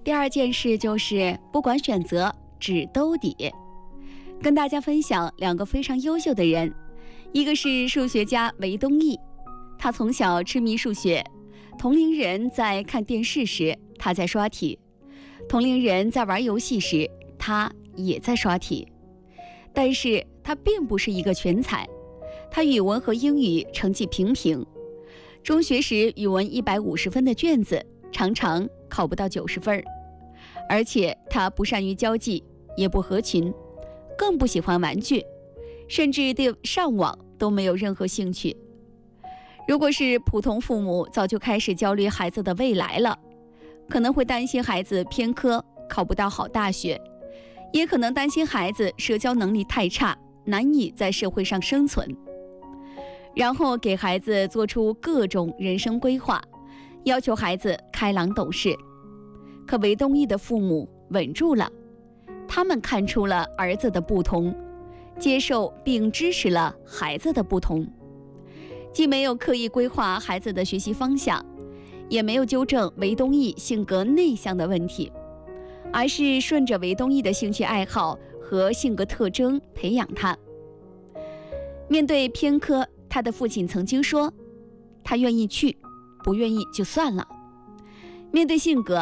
第二件事就是不管选择只兜底。跟大家分享两个非常优秀的人，一个是数学家韦东奕，他从小痴迷数学，同龄人在看电视时，他在刷题；同龄人在玩游戏时，他也在刷题。但是他并不是一个全才，他语文和英语成绩平平，中学时语文150分的卷子常常考不到90分，而且他不善于交际，也不合群，更不喜欢玩具，甚至对上网都没有任何兴趣。如果是普通父母，早就开始焦虑孩子的未来了，可能会担心孩子偏科，考不到好大学，也可能担心孩子社交能力太差，难以在社会上生存，然后给孩子做出各种人生规划，要求孩子开朗懂事。可韦东奕的父母稳住了，他们看出了儿子的不同，接受并支持了孩子的不同，既没有刻意规划孩子的学习方向，也没有纠正韦东奕性格内向的问题，而是顺着韦东奕的兴趣爱好和性格特征培养他。面对偏科，他的父亲曾经说，他愿意去，不愿意就算了。面对性格，